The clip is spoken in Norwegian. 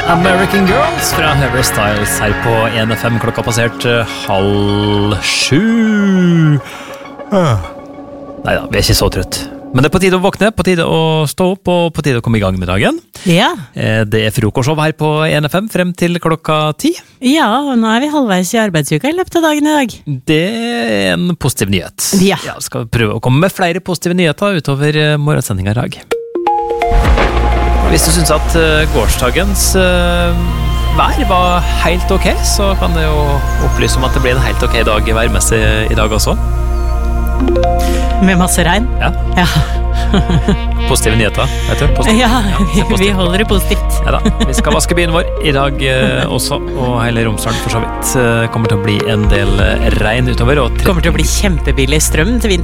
American Girls fra Harry Styles her på 1FM. Klokka passert 6:30. Neida, vi ikke så trøtt. Men det på tide å våkne, på tide å stå opp og på tide å komme i gang med dagen. Ja. Det frokostshow her på 1FM frem til klokka 10. Ja, og nå vi halvveis i arbeidsuka i løpet av dagen i dag. Det en positiv nyhet. Ja. Skal prøve å komme med flere positive nyheter utover morgensendingen i dag. Hvis du synes at gårsdagens vær var helt ok, så kan jeg jo opplyse om at det blir en helt ok dag værmessig i dag også. Med masse regn? Ja. Positive nyheter, vet du? Vi holder det positivt. Neida, vi skal vaske byen vår i dag også, og hele Romsdalen for så vidt kommer til å bli en del regn utover. Kommer til å bli kjempebillig strøm til vinter.